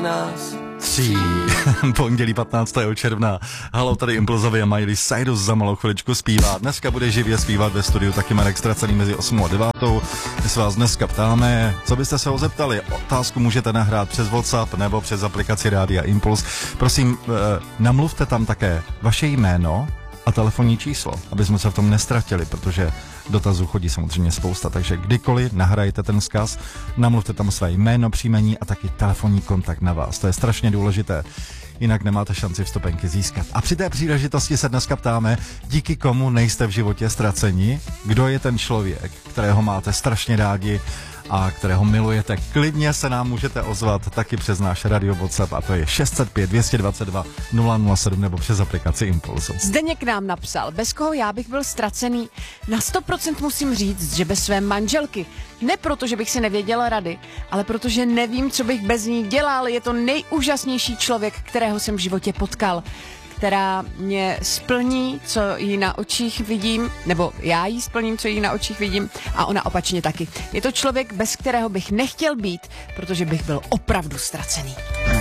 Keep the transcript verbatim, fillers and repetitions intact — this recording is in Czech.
nás tří. Pondělí patnáctého června. Halo, tady Impulzově a Miley Cyrus za malou chviličku zpívá. Dneska bude živě zpívat ve studiu taky Marek Ztracený mezi osmou a devátou. My se vás dneska ptáme, co byste se ho zeptali. Otázku můžete nahrát přes WhatsApp nebo přes aplikaci Rádia Impuls. Prosím, eh, namluvte tam také vaše jméno a telefonní číslo, aby jsme se v tom nestratili, protože dotazů chodí samozřejmě spousta, takže kdykoliv nahrajte ten vzkaz, namluvte tam své jméno, příjmení a taky telefonní kontakt na vás. To je strašně důležité, jinak nemáte šanci vstupenky získat. A při té příležitosti se dneska ptáme, díky komu nejste v životě ztraceni, kdo je ten člověk, kterého máte strašně rádi a kterého milujete. Klidně se nám můžete ozvat taky přes náš radio WhatsApp a to je šest set pět dvě stě dvacet dva nula nula sedm nebo přes aplikaci Impulsu. Zdeněk nám napsal, bez koho já bych byl ztracený. Na sto procent musím říct, že bez své manželky. Ne proto, že bych si nevěděla rady, ale protože nevím, co bych bez ní dělal. Je to nejúžasnější člověk, kterého jsem v životě potkal, která mě splní, co jí na očích vidím, nebo já jí splním, co jí na očích vidím, a ona opačně taky. Je to člověk, bez kterého bych nechtěl být, protože bych byl opravdu ztracený.